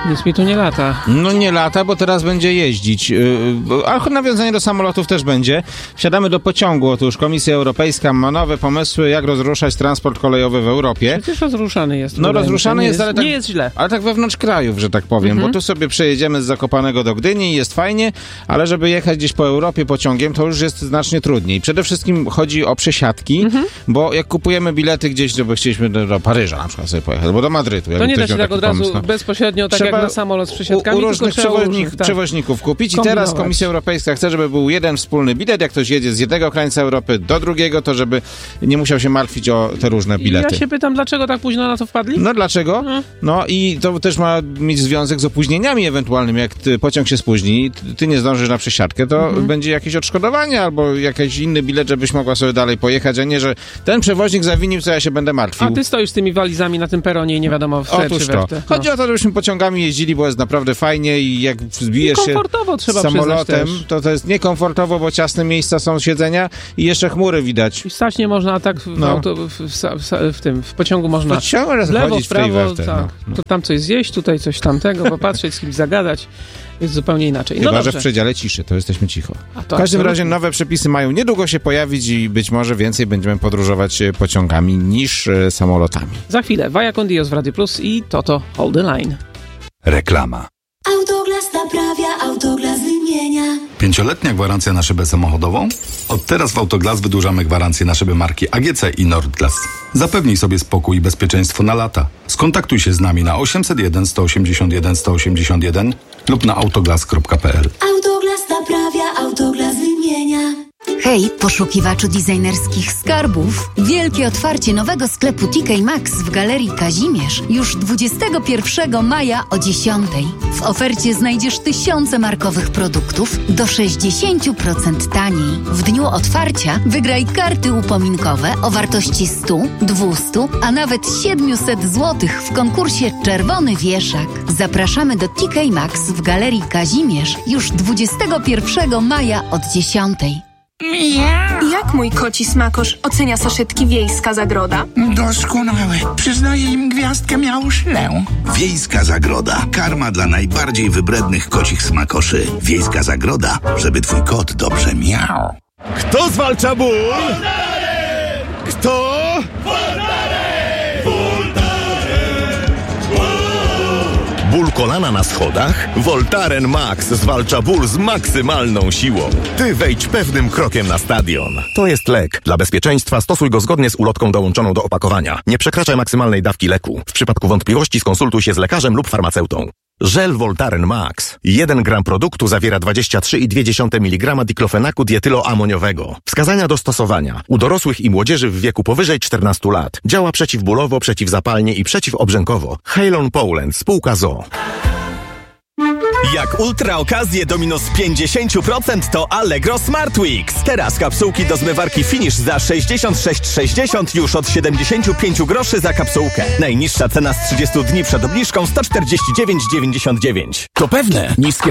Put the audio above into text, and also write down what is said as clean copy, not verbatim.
Nic mi tu nie lata. No nie lata, bo teraz będzie jeździć. Ale nawiązanie do samolotów też będzie. Wsiadamy do pociągu. Otóż Komisja Europejska ma nowe pomysły, jak rozruszać transport kolejowy w Europie. Przecież rozruszany jest. No rozruszany jest, ale tak, nie jest źle. Ale tak wewnątrz krajów, że tak powiem. Bo tu sobie przejedziemy z Zakopanego do Gdyni i jest fajnie, ale żeby jechać gdzieś po Europie pociągiem, to już jest znacznie trudniej. Przede wszystkim chodzi o przesiadki, bo jak kupujemy bilety gdzieś, żeby chcieliśmy do Paryża na przykład sobie pojechać, albo do Madrytu. To nie da się tak od razu bezpośrednio, tak jak na samolot z przesiadkami, u różnych przewoźników kupić i teraz Komisja Europejska chce, żeby był jeden wspólny bilet. Jak ktoś jedzie z jednego krańca Europy do drugiego, to żeby nie musiał się martwić o te różne bilety. Ja się pytam, dlaczego tak późno na to wpadli? No dlaczego? No i to też ma mieć związek z opóźnieniami ewentualnymi. Jak pociąg się spóźni, ty nie zdążysz na przesiadkę, to będzie jakieś odszkodowanie albo jakiś inny bilet, żebyś mogła sobie dalej pojechać, a nie, że ten przewoźnik zawinił, co ja się będę martwił. A ty stoisz z tymi walizami na tym peronie i nie wiadomo w Otóż czy to. Chodzi o to, żebyśmy pociągami jeździli, bo jest naprawdę fajnie i jak zbijesz się samolotem, to jest niekomfortowo, bo ciasne miejsca są siedzenia i jeszcze chmury widać. I stać nie można, a tak w pociągu można w lewo, w prawo, to tam coś zjeść, tutaj coś tamtego, popatrzeć, z kimś zagadać. Jest zupełnie inaczej. Chyba, że w przedziale ciszy, to jesteśmy cicho. W każdym razie nowe przepisy mają niedługo się pojawić i być może więcej będziemy podróżować pociągami niż samolotami. Za chwilę Vaya con Dios w Radio Plus i Toto Hold the Line. Reklama. Autoglas naprawia, Autoglas wymienia. 5-letnia gwarancja na szybę samochodową? Od teraz w Autoglas wydłużamy gwarancję na szyby marki AGC i Nordglas. Zapewnij sobie spokój i bezpieczeństwo na lata. Skontaktuj się z nami na 801 181 181 lub na autoglas.pl. Autoglas naprawia, Autoglas wymienia. Hej, poszukiwaczu designerskich skarbów! Wielkie otwarcie nowego sklepu TK Maxx w Galerii Kazimierz już 21 maja o 10:00. W ofercie znajdziesz tysiące markowych produktów do 60% taniej. W dniu otwarcia wygraj karty upominkowe o wartości 100, 200, a nawet 700 zł w konkursie Czerwony Wieszak. Zapraszamy do TK Maxx w Galerii Kazimierz już 21 maja od 10:00. Jak mój koci smakosz ocenia saszetki Wiejska Zagroda? Doskonałe. Przyznaję im gwiazdkę miałszlę. Wiejska Zagroda. Karma dla najbardziej wybrednych kocich smakoszy. Wiejska Zagroda, żeby twój kot dobrze miał. Kto zwalcza ból? Kto? Ból kolana na schodach? Voltaren Max zwalcza ból z maksymalną siłą. Ty wejdź pewnym krokiem na stadion. To jest lek. Dla bezpieczeństwa stosuj go zgodnie z ulotką dołączoną do opakowania. Nie przekraczaj maksymalnej dawki leku. W przypadku wątpliwości skonsultuj się z lekarzem lub farmaceutą. Żel Voltaren Max. 1 gram produktu zawiera 23,2 mg diklofenaku dietyloamoniowego. Wskazania do stosowania. U dorosłych i młodzieży w wieku powyżej 14 lat. Działa przeciwbólowo, przeciwzapalnie i przeciwobrzękowo. Halon Poland, spółka ZOO. Jak ultra okazje do minus 50% to Allegro Smart Weeks. Teraz kapsułki do zmywarki Finish za 66,60 już od 75 groszy za kapsułkę. Najniższa cena z 30 dni przed obniżką 149,99. To pewne, niskie